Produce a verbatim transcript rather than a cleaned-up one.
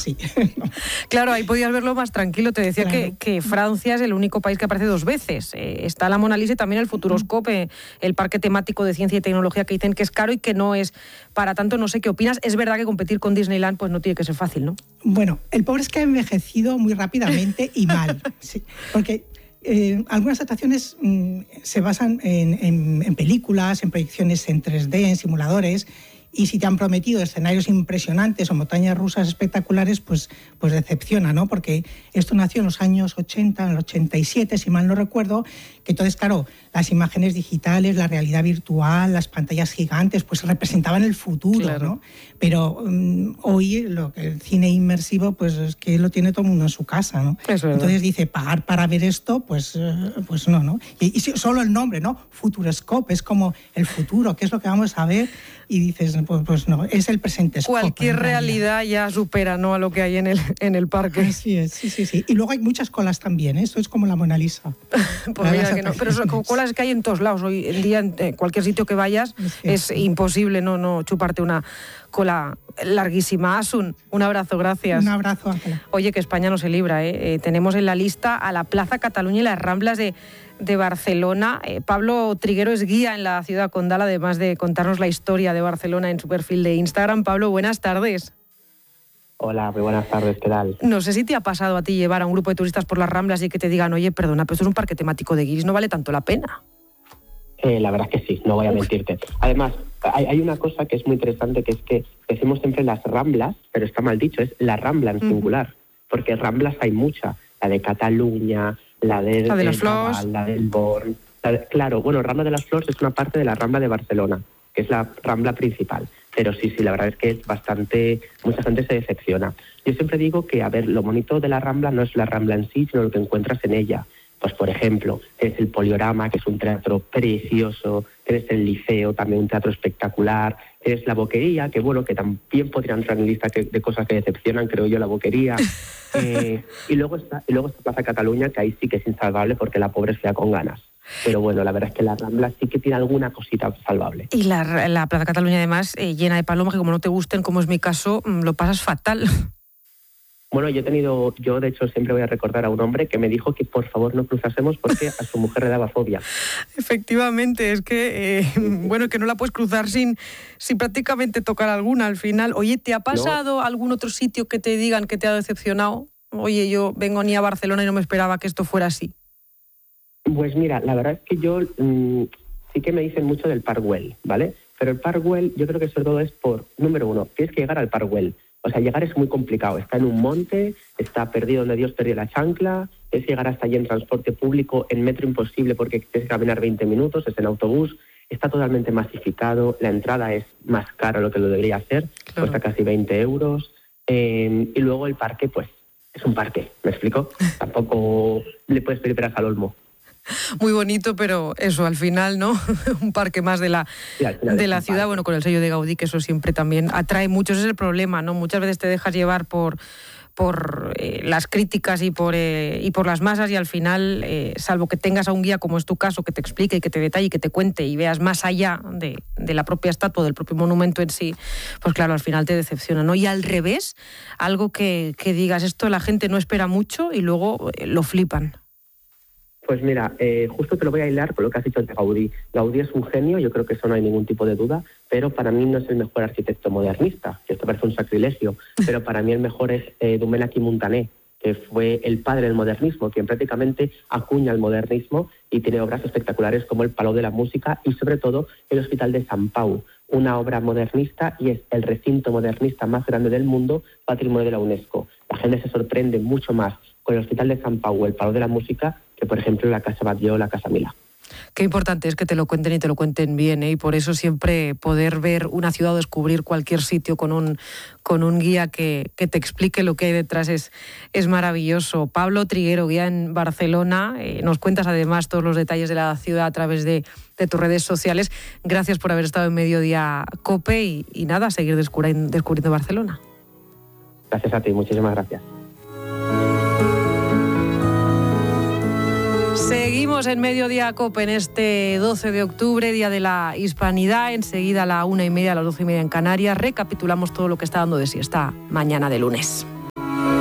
sí. Claro, ahí podías verlo más tranquilo. Te decía Claro. que, que Francia es el único país que aparece dos veces. Eh, está la Mona Lisa y también el Futuroscope, el parque temático de ciencia y tecnología, que dicen que es caro y que no es para tanto. No sé qué opinas. Es verdad que competir con Disneyland pues no tiene que ser fácil, ¿no? Bueno, el pobre es que ha envejecido muy rápidamente y mal, sí, porque eh, algunas atracciones mmm, se basan en, en, en películas, en proyecciones en tres D, en simuladores, y si te han prometido escenarios impresionantes o montañas rusas espectaculares, pues, pues decepciona, ¿no? Porque esto nació en los años ochenta, en el ochenta y siete, si mal no recuerdo, que entonces, claro, las imágenes digitales, la realidad virtual, las pantallas gigantes, pues representaban el futuro, claro, ¿no? Pero um, hoy lo que el cine inmersivo, pues es que lo tiene todo el mundo en su casa, ¿no? Eso es. Entonces dice, pagar para ver esto, pues, uh, pues no, ¿no? Y, y solo el nombre, ¿no? Futuroscope, es como el futuro, ¿qué es lo que vamos a ver? Y dices, pues, pues no, es el presente. Cualquier realidad. realidad ya supera, ¿no?, a lo que hay en el, en el parque. Así es, sí, sí, sí. Y luego hay muchas colas también, ¿eh? Esto es como la Mona Lisa. Pues mira que no, pero son colas que hay en todos lados. Hoy en día, en cualquier sitio que vayas, es, es imposible no, no chuparte una cola larguísima. Asun, un abrazo, gracias. Un abrazo, Ángela. Oye, que España no se libra, ¿eh? Eh, tenemos en la lista a la Plaza Cataluña y las Ramblas de, de Barcelona. Eh, Pablo Triguero es guía en la ciudad condal, además de contarnos la historia de Barcelona en su perfil de Instagram. Pablo, buenas tardes. Hola, muy buenas tardes, ¿qué tal? No sé si te ha pasado a ti llevar a un grupo de turistas por las Ramblas y que te digan, oye, perdona, pero esto es un parque temático de guiris, no vale tanto la pena. Eh, la verdad es que sí, no voy a mentirte. Además, hay, hay una cosa que es muy interesante, que es que decimos siempre las Ramblas, pero está mal dicho, es la Rambla en singular, uh-huh. porque Ramblas hay muchas, la de Cataluña, la de, la de las Flors, la del Born. La de, claro, bueno, Rambla de las Flors es una parte de la Rambla de Barcelona, que es la Rambla principal. Pero sí, sí, la verdad es que es bastante, mucha gente se decepciona. Yo siempre digo que, a ver, lo bonito de la Rambla no es la Rambla en sí, sino lo que encuentras en ella. Pues, por ejemplo, tienes el Poliorama, que es un teatro precioso, tienes el Liceo, también un teatro espectacular, tienes la Boquería, que bueno, que también podría entrar en lista de cosas que decepcionan, creo yo, la Boquería. Eh, y, luego está, y luego está Plaza Cataluña, que ahí sí que es insalvable porque la pobre se da con ganas. Pero bueno, la verdad es que la Rambla sí que tiene alguna cosita salvable. Y la, la Plaza Cataluña, además, eh, llena de palomas, que como no te gusten, como es mi caso, lo pasas fatal. Bueno, yo he tenido, yo de hecho siempre voy a recordar a un hombre que me dijo que por favor no cruzásemos porque a su mujer le daba fobia. Efectivamente, es que, eh, bueno, que no la puedes cruzar sin, sin prácticamente tocar alguna al final. Oye, ¿te ha pasado no. algún otro sitio que te digan que te ha decepcionado? Oye, yo vengo ni a Barcelona y no me esperaba que esto fuera así. Pues mira, la verdad es que yo mmm, sí que me dicen mucho del Parc Güell, ¿vale? Pero el Parc Güell yo creo que sobre todo es por, número uno, tienes que llegar al Parc Güell. O sea, llegar es muy complicado. Está en un monte, está perdido donde Dios perdió la chancla, es llegar hasta allí en transporte público, en metro imposible porque tienes que caminar veinte minutos, es en autobús, está totalmente masificado, la entrada es más cara de lo que lo debería ser, claro. Cuesta casi veinte euros, eh, y luego el parque, pues, es un parque, ¿me explico? Tampoco le puedes pedir peras al olmo. Muy bonito, pero eso, al final, ¿no? Un parque más de la, sí, de la ciudad, bueno, con el sello de Gaudí, que eso siempre también atrae mucho. Ese es el problema, ¿no? Muchas veces te dejas llevar por, por eh, las críticas y por, eh, y por las masas y al final, eh, salvo que tengas a un guía, como es tu caso, que te explique y que te detalle y que te cuente y veas más allá de, de la propia estatua, del propio monumento en sí, pues claro, al final te decepciona, ¿no? Y al revés, algo que, que digas, esto la gente no espera mucho y luego eh, lo flipan. Pues mira, eh, justo te lo voy a hilar con lo que has dicho de Gaudí. Gaudí es un genio, yo creo que eso no hay ningún tipo de duda, pero para mí no es el mejor arquitecto modernista, que esto parece un sacrilegio, pero para mí el mejor es eh, Domènech i Montaner, que fue el padre del modernismo, quien prácticamente acuña el modernismo y tiene obras espectaculares como el Palau de la Música y sobre todo el Hospital de Sant Pau, una obra modernista y es el recinto modernista más grande del mundo, patrimonio de la UNESCO. La gente se sorprende mucho más con el Hospital de Sant Pau o el Palau de la Música que, por ejemplo, la Casa Batlló o la Casa Milà. Qué importante es que te lo cuenten y te lo cuenten bien, ¿eh? Y por eso siempre poder ver una ciudad o descubrir cualquier sitio con un, con un guía que, que te explique lo que hay detrás es, es maravilloso. Pablo Triguero, guía en Barcelona, eh, nos cuentas además todos los detalles de la ciudad a través de, de tus redes sociales. Gracias por haber estado en Mediodía COPE y, y nada, seguir descubriendo, descubriendo Barcelona. Gracias a ti, muchísimas gracias. Seguimos en Mediodía COPE en este doce de octubre, Día de la Hispanidad. Enseguida a la una y media, a las doce y media en Canarias, recapitulamos todo lo que está dando de sí esta mañana de lunes.